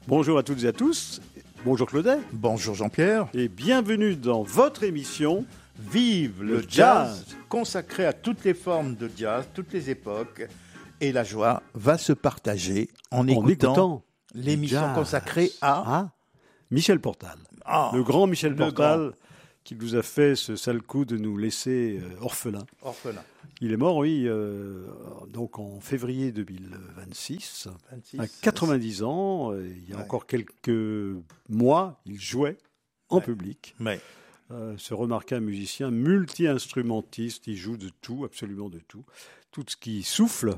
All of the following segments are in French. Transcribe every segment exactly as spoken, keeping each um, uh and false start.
Bonjour à toutes et à tous. Bonjour Claudet. Bonjour Jean-Pierre. Et bienvenue dans votre émission Vive le, le jazz, jazz, consacré à toutes les formes de jazz, toutes les époques. Et la joie va se partager en, en écoutant, écoutant l'émission jazz. consacrée à à Michel Portal. Ah, le grand Michel le Portal grand. qui nous a fait ce sale coup de nous laisser euh, orphelins. Orphelin. Il est mort, oui, euh, donc en février deux mille vingt-six, vingt-six, à quatre-vingt-dix ans. euh, Il y a Ouais. encore quelques mois, il jouait en Ouais. public. Mais Euh, ce remarquable musicien, multi-instrumentiste, il joue de tout, absolument de tout. Tout ce qui souffle.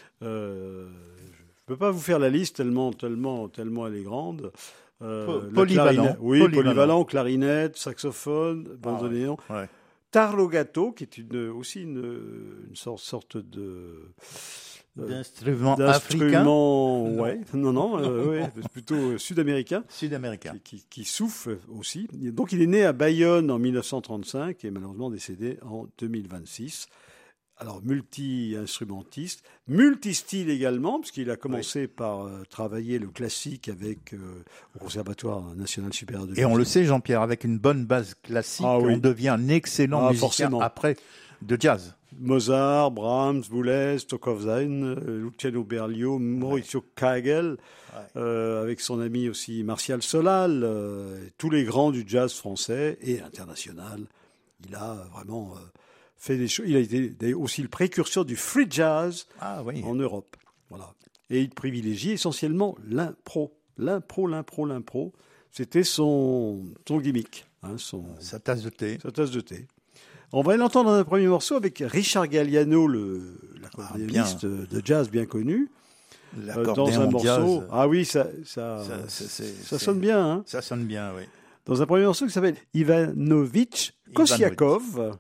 Euh, je ne peux pas vous faire la liste tellement, tellement, tellement elle est grande. Euh, Po- la polyvalent. clarinette- Oui, Polyvalent. polyvalent, clarinette, saxophone, bandoneon. Ah, ouais. Tarlogato, qui est une, aussi une, une sorte, sorte de... euh, D'instruments africains, d'instrument, ouais, non, non, euh, ouais, plutôt euh, sud-américain, sud-américains. qui, qui, qui souffle aussi. Donc il est né à Bayonne en mille neuf cent trente-cinq et malheureusement décédé en deux mille vingt-six. Alors multi-instrumentiste, multi-style également, parce qu'il a commencé par euh, travailler le classique avec euh, au Conservatoire national supérieur de Et on le musique. sait, Jean-Pierre, avec une bonne base classique, Ah oui. on devient un excellent Ah, musicien forcément. après de jazz. Mozart, Brahms, Boulez, Stockhausen, euh, Luciano Berlioz, Maurizio Kagel, Ouais. euh, avec son ami aussi Martial Solal, euh, tous les grands du jazz français et international. Il a vraiment euh, fait des choses. Il a été d'ailleurs aussi le précurseur du free jazz Ah oui. en Europe. Voilà. Et il privilégie essentiellement l'impro. L'impro, l'impro, l'impro. C'était son, son gimmick, hein, son, Sa tasse de thé. sa tasse de thé. On va l'entendre dans un premier morceau avec Richard Galliano, le, l'accordéoniste de jazz bien connu, euh, dans L'accordéon un jazz, morceau. Ah oui, ça, ça, ça, c'est- c'est- ça c'est- sonne bien. Hein, Ça sonne bien, oui. dans un premier morceau qui s'appelle Ivanovitch Kosiakov.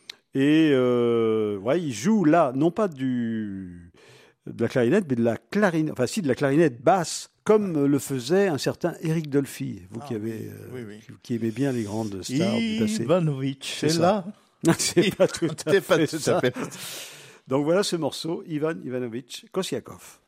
Et euh, ouais, il joue là, non pas du, de la clarinette, mais de la clarinette, enfin si, de la clarinette basse, comme le faisait un certain Éric Dolphy, vous Ah, qui, avez, oui, euh, oui, oui. qui, qui aimez bien les grandes stars du passé. Ivanovitch, c'est C'est là. C'est pas tout à C'est pas fait tout ça. à fait. Donc voilà ce morceau, Ivan Ivanovitch Kosiakov.